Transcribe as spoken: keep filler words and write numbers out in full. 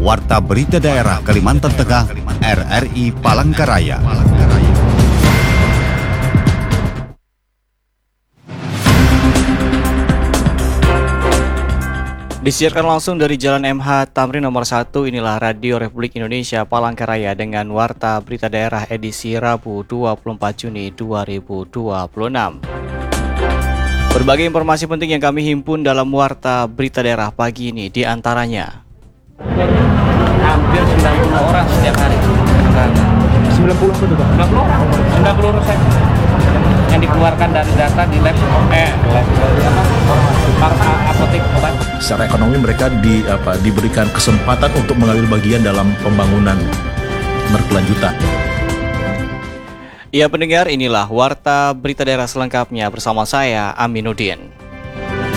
Warta Berita Daerah Kalimantan Tengah, R R I Palangkaraya. Disiarkan langsung dari Jalan M H Tamrin nomor satu, inilah Radio Republik Indonesia Palangkaraya dengan Warta Berita Daerah edisi Rabu dua puluh empat Juni dua ribu dua puluh enam. Berbagai informasi penting yang kami himpun dalam Warta Berita Daerah pagi ini diantaranya. Hampir sembilan puluh orang setiap hari. sembilan puluh betul Pak? sembilan puluh, sembilan puluh resep yang dikeluarkan dari data di lab eh lab apotek obat. Secara ekonomi mereka di, apa, diberikan kesempatan untuk mengambil bagian dalam pembangunan berkelanjutan. Ya pendengar, inilah Warta Berita Daerah selengkapnya bersama saya Aminuddin.